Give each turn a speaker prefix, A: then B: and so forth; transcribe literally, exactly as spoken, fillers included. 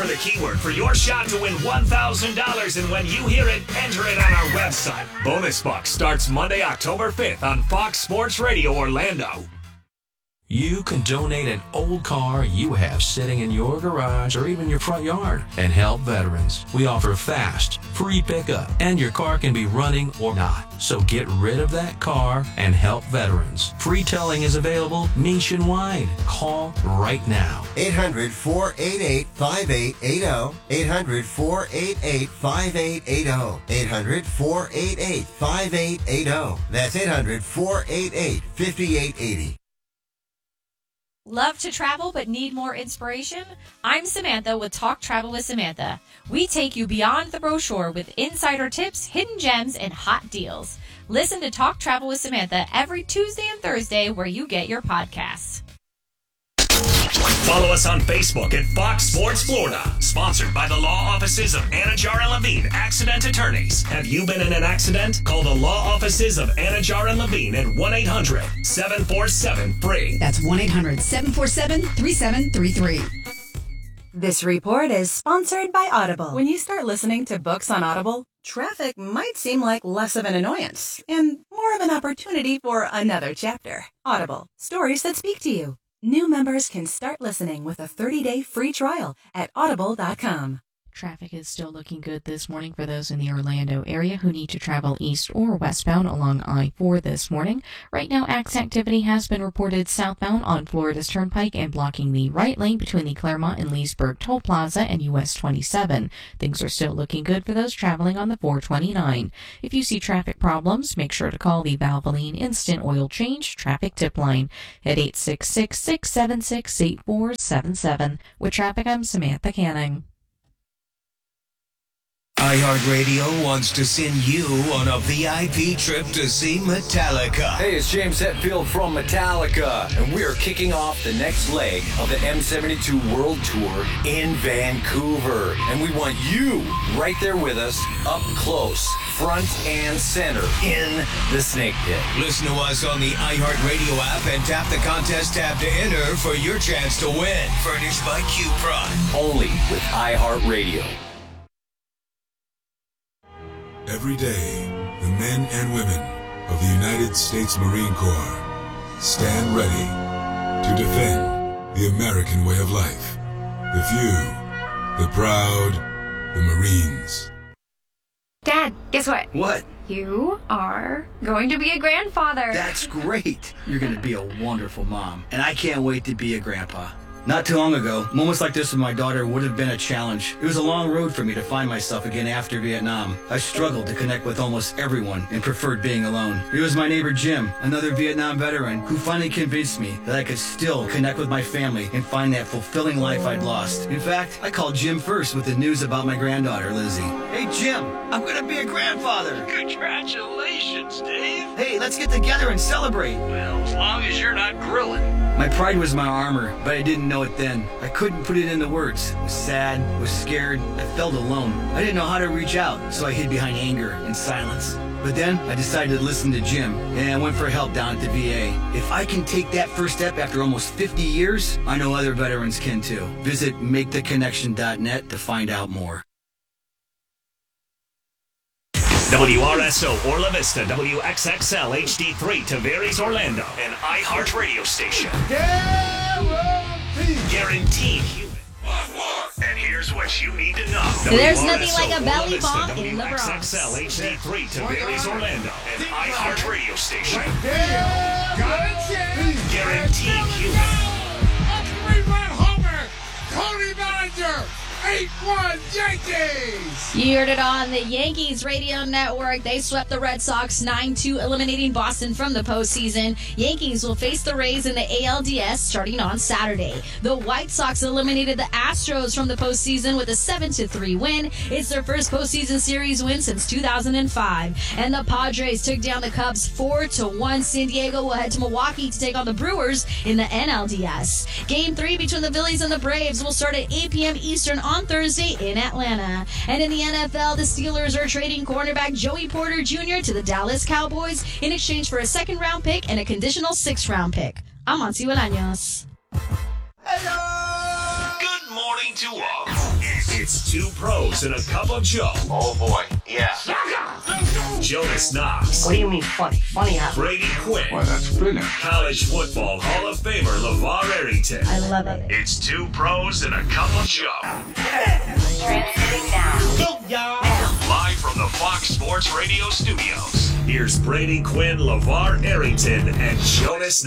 A: the keyword for your shot to win one thousand dollars, and when you hear it, enter it on our website. Bonus Bucks starts Monday, October fifth on Fox Sports Radio Orlando.
B: You can donate an old car you have sitting in your garage or even your front yard and help veterans. We offer fast, free pickup, and your car can be running or not. So get rid of that car and help veterans. Free towing is available nationwide. Call right now.
C: eight hundred, four eight eight, five eight eight zero. eight hundred, four eight eight, five eight eight zero. eight hundred, four eight eight, five eight eight zero. That's eight hundred, four eight eight, five eight eight zero.
D: Love to travel but need more inspiration? I'm Samantha with Talk Travel with Samantha. We take you beyond the brochure with insider tips, hidden gems, and hot deals. Listen to Talk Travel with Samantha every Tuesday and Thursday where you get your podcasts.
A: Follow us on Facebook at Fox Sports Florida. Sponsored by the law offices of Anajar and Levine, accident attorneys. Have you been in an accident? Call the law offices of Anajar and Levine at one eight hundred, seven four seven, F R E E.
E: That's one eight hundred, seven four seven, three seven three three.
F: This report is sponsored by Audible. When you start listening to books on Audible, traffic might seem like less of an annoyance and more of an opportunity for another chapter. Audible, stories that speak to you. New members can start listening with a thirty-day free trial at audible dot com.
G: Traffic is still looking good this morning for those in the Orlando area who need to travel east or westbound along I four this morning. Right now, accident activity has been reported southbound on Florida's Turnpike and blocking the right lane between the Claremont and Leesburg Toll Plaza and U S twenty-seven. Things are still looking good for those traveling on the four twenty-nine. If you see traffic problems, make sure to call the Valvoline Instant Oil Change Traffic Tip Line at eight six six, six seven six, eight four seven seven. With traffic, I'm Samantha Canning.
H: iHeartRadio wants to send you on a V I P trip to see Metallica.
I: Hey, it's James Hetfield from Metallica, and we are kicking off the next leg of the M seventy-two World Tour in Vancouver. And we want you right there with us, up close, front and center, in the Snake Pit.
H: Listen to us on the iHeartRadio app and tap the contest tab to enter for your chance to win. Furnished by Q Prime.
I: Only with iHeartRadio.
J: Every day, the men and women of the United States Marine Corps stand ready to defend the American way of life. The few, the proud, the Marines.
K: Dad, guess what?
I: What?
K: You are going to be a grandfather.
L: That's great. You're going to be a wonderful mom. And I can't wait to be a grandpa. Not too long ago, moments like this with my daughter would have been a challenge. It was a long road for me to find myself again after Vietnam. I struggled to connect with almost everyone and preferred being alone. It was my neighbor Jim, another Vietnam veteran, who finally convinced me that I could still connect with my family and find that fulfilling life I'd lost. In fact, I called Jim first with the news about my granddaughter, Lizzie. Hey, Jim, I'm going to be a grandfather.
M: Congratulations, Dave.
L: Hey, let's get together and celebrate.
M: Well, as long as you're not grilling.
L: My pride was my armor, but I didn't know it then. I couldn't put it into words. I was sad, was scared, I felt alone. I didn't know how to reach out, so I hid behind anger and silence. But then I decided to listen to Jim, and I went for help down at the V A. If I can take that first step after almost fifty years, I know other veterans can too. Visit make the connection dot net to find out more.
A: W R S O Orla Vista, W X X L H D three, Tavares Orlando, an iHeart radio station. Guaranteed. Guaranteed human. And here's what you need to know.
D: There's nothing like a belly
A: Vista,
D: bomb in the
A: W X X L H D three, Tavares Orlando, an iHeart radio station.
N: Guaranteed.
A: Guaranteed human.
N: A three-run homer, Tony Bellinger. eight one Yankees!
D: You heard it on the Yankees radio network. They swept the Red Sox nine two, eliminating Boston from the postseason. Yankees will face the Rays in the A L D S starting on Saturday. The White Sox eliminated the Astros from the postseason with a seven to three win. It's their first postseason series win since two thousand five. And the Padres took down the Cubs four to one. San Diego will head to Milwaukee to take on the Brewers in the N L D S. Game three between the Phillies and the Braves will start at eight p.m. Eastern on Thursday in Atlanta. And in the N F L, the Steelers are trading cornerback Joey Porter Junior to the Dallas Cowboys in exchange for a second-round pick and a conditional sixth-round pick. I'm Monty Bolaños.
A: Good morning to all. It's It's two pros and a cup of Joe.
O: Oh boy, yeah.
A: Jonas Knox.
P: What do you mean funny? Funny how?
A: Brady Quinn.
J: Why, that's finished.
A: College football Hall of Famer LeVar Arrington.
D: I love it.
A: It's two pros and a cup of Joe.
P: Transmitting now.
A: Go, y'all. Live from the Fox Sports Radio studios. Here's Brady Quinn, LeVar Arrington, and Jonas